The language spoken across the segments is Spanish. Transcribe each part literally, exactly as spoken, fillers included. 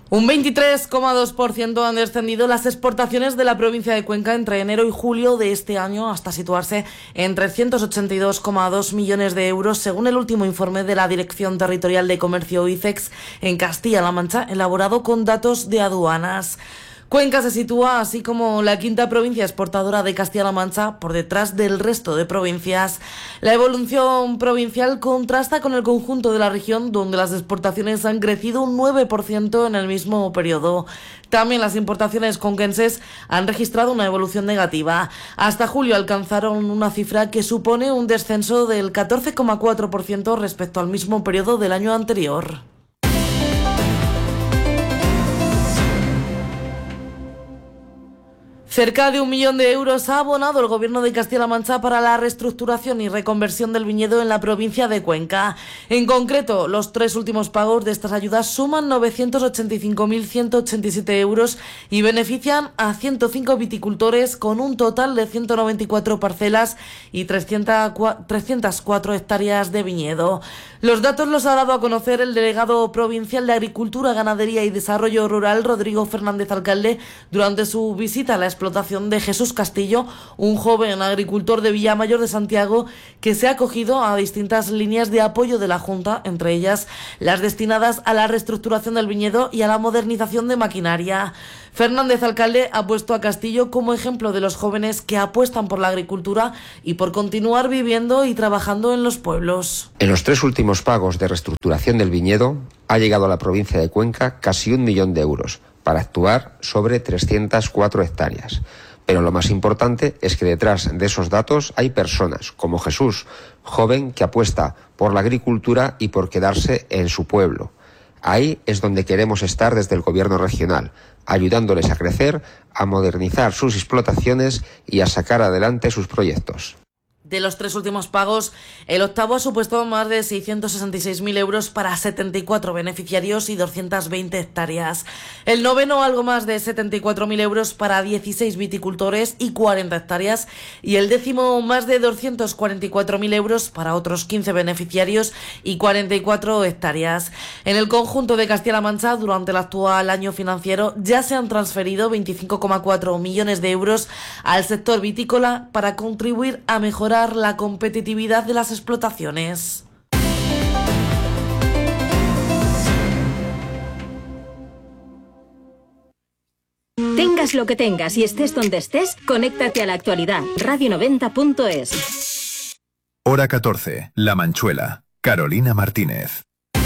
Un veintitrés coma dos por ciento han descendido las exportaciones de la provincia de Cuenca entre enero y julio de este año, hasta situarse en trescientos ochenta y dos coma dos millones de euros, según el último informe de la Dirección Territorial de Comercio ICEX en Castilla-La Mancha, elaborado con datos de aduanas. Cuenca se sitúa, así como la quinta provincia exportadora de Castilla-La Mancha, por detrás del resto de provincias. La evolución provincial contrasta con el conjunto de la región, donde las exportaciones han crecido un nueve por ciento en el mismo periodo. También las importaciones conquenses han registrado una evolución negativa. Hasta julio alcanzaron una cifra que supone un descenso del catorce coma cuatro por ciento respecto al mismo periodo del año anterior. Cerca de un millón de euros ha abonado el Gobierno de Castilla-La Mancha para la reestructuración y reconversión del viñedo en la provincia de Cuenca. En concreto, los tres últimos pagos de estas ayudas suman novecientos ochenta y cinco mil ciento ochenta y siete euros y benefician a ciento cinco viticultores con un total de ciento noventa y cuatro parcelas y trescientas cuatro hectáreas de viñedo. Los datos los ha dado a conocer el delegado provincial de Agricultura, Ganadería y Desarrollo Rural, Rodrigo Fernández Alcalde, durante su visita a la explotación de Jesús Castillo, un joven agricultor de Villamayor de Santiago que se ha acogido a distintas líneas de apoyo de la Junta, entre ellas las destinadas a la reestructuración del viñedo y a la modernización de maquinaria. Fernández Alcalde ha puesto a Castillo como ejemplo de los jóvenes que apuestan por la agricultura y por continuar viviendo y trabajando en los pueblos. En los tres últimos pagos de reestructuración del viñedo ha llegado a la provincia de Cuenca casi un millón de euros para actuar sobre trescientas cuatro hectáreas. Pero lo más importante es que detrás de esos datos hay personas como Jesús, joven que apuesta por la agricultura y por quedarse en su pueblo. Ahí es donde queremos estar desde el gobierno regional, ayudándoles a crecer, a modernizar sus explotaciones y a sacar adelante sus proyectos. De los tres últimos pagos, el octavo ha supuesto más de seiscientos sesenta y seis mil euros para setenta y cuatro beneficiarios y doscientas veinte hectáreas. El noveno, algo más de setenta y cuatro mil euros para dieciséis viticultores y cuarenta hectáreas. Y el décimo, más de doscientos cuarenta y cuatro mil euros para otros quince beneficiarios y cuarenta y cuatro hectáreas. En el conjunto de Castilla-La Mancha, durante el actual año financiero, ya se han transferido veinticinco coma cuatro millones de euros al sector vitícola para contribuir a mejorar la competitividad de las explotaciones. Tengas lo que tengas y estés donde estés, conéctate a la actualidad. radio noventa punto es. Hora catorce, La Manchuela. Carolina Martínez.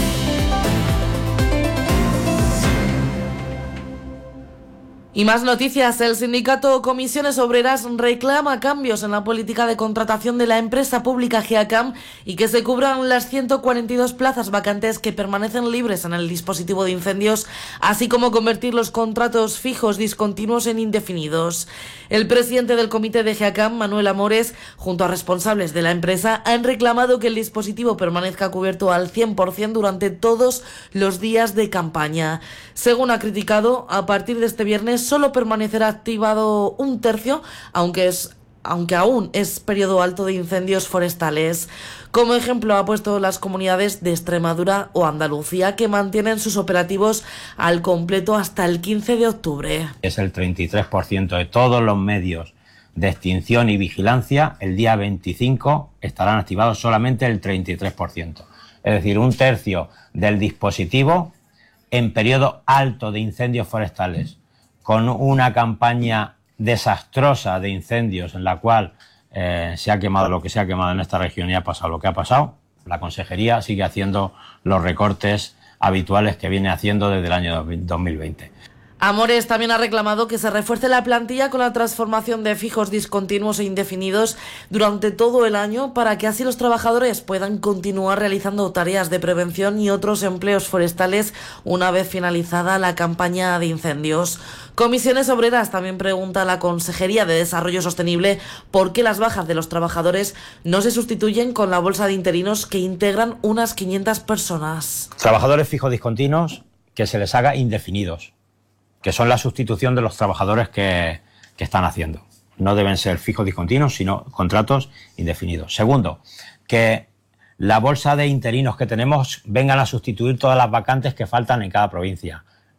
Y más noticias. El sindicato Comisiones Obreras reclama cambios en la política de contratación de la empresa pública GEACAM y que se cubran las ciento cuarenta y dos plazas vacantes que permanecen libres en el dispositivo de incendios, así como convertir los contratos fijos discontinuos en indefinidos. El presidente del comité de GEACAM, Manuel Amores, junto a responsables de la empresa, han reclamado que el dispositivo permanezca cubierto al cien por ciento durante todos los días de campaña. Según ha criticado, a partir de este viernes solo permanecerá activado un tercio, aunque es aunque aún es periodo alto de incendios forestales. Como ejemplo ha puesto las comunidades de Extremadura o Andalucía, que mantienen sus operativos al completo hasta el quince de octubre. Es el treinta y tres por ciento de todos los medios de extinción y vigilancia. El día veinticinco estarán activados solamente el treinta y tres por ciento. Es decir, un tercio del dispositivo en periodo alto de incendios forestales, con una campaña desastrosa de incendios en la cual eh, se ha quemado lo que se ha quemado en esta región y ha pasado lo que ha pasado. La consejería sigue haciendo los recortes habituales que viene haciendo desde el año dos mil veinte. Amores también ha reclamado que se refuerce la plantilla con la transformación de fijos discontinuos e indefinidos durante todo el año para que así los trabajadores puedan continuar realizando tareas de prevención y otros empleos forestales una vez finalizada la campaña de incendios. Comisiones Obreras también pregunta a la Consejería de Desarrollo Sostenible por qué las bajas de los trabajadores no se sustituyen con la bolsa de interinos que integran unas quinientas personas. Trabajadores fijos discontinuos que se les haga indefinidos, que son la sustitución de los trabajadores que, que están haciendo. No deben ser fijos discontinuos, sino contratos indefinidos. Segundo, que la bolsa de interinos que tenemos vengan a sustituir todas las vacantes que faltan en cada provincia.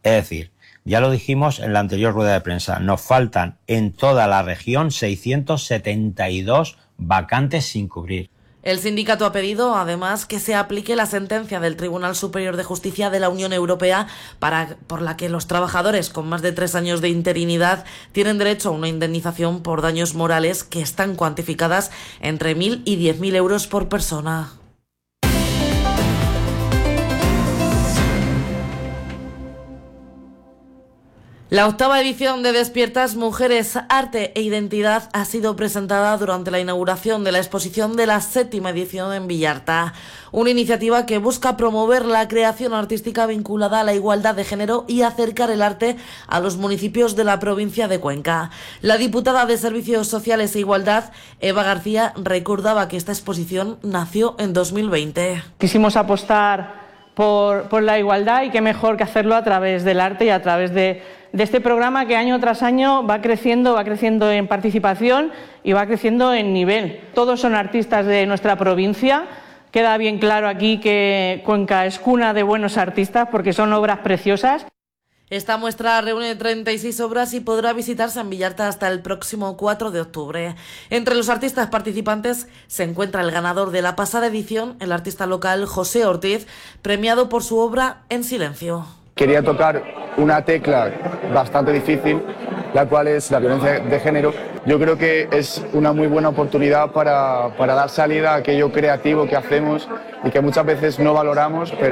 Es decir, ya lo dijimos en la anterior rueda de prensa, nos faltan en toda la región seiscientos setenta y dos vacantes sin cubrir. El sindicato ha pedido, además, que se aplique la sentencia del Tribunal Superior de Justicia de la Unión Europea para, por la que los trabajadores con más de tres años de interinidad tienen derecho a una indemnización por daños morales que están cuantificadas entre mil y diez mil euros por persona. La octava edición de Despiertas Mujeres, Arte e Identidad ha sido presentada durante la inauguración de la exposición de la séptima edición en Villarta, una iniciativa que busca promover la creación artística vinculada a la igualdad de género y acercar el arte a los municipios de la provincia de Cuenca. La diputada de Servicios Sociales e Igualdad, Eva García, recordaba que esta exposición nació en dos mil veinte. Quisimos apostar por, por la igualdad y qué mejor que hacerlo a través del arte y a través de de este programa que año tras año va creciendo, va creciendo en participación y va creciendo en nivel. Todos son artistas de nuestra provincia. Queda bien claro aquí que Cuenca es cuna de buenos artistas porque son obras preciosas. Esta muestra reúne treinta y seis obras y podrá visitarse en Villarta hasta el próximo cuatro de octubre. Entre los artistas participantes se encuentra el ganador de la pasada edición, el artista local José Ortiz, premiado por su obra En Silencio. Quería tocar una tecla bastante difícil, la cual es la violencia de género. Yo creo que es una muy buena oportunidad para, para dar salida a aquello creativo que hacemos y que muchas veces no valoramos, pero